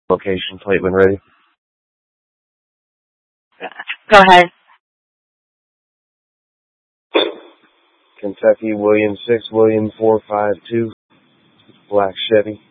Location plate when ready. Go ahead. Kentucky, William 6, William 452, black Chevy.